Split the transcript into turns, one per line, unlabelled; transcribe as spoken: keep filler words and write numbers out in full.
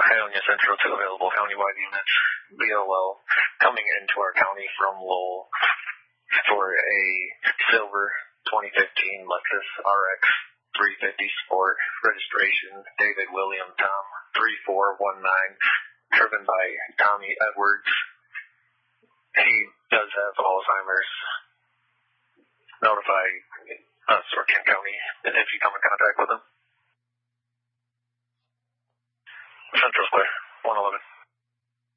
Ionia Central two available countywide units. B O L coming into our county from Lowell for a silver twenty fifteen Lexus R X three fifty Sport, registration David William Tom three four one nine, driven by Tommy Edwards. He does have Alzheimer's. Notify us or Kent County if you come in contact with him. Central Square, one eleven.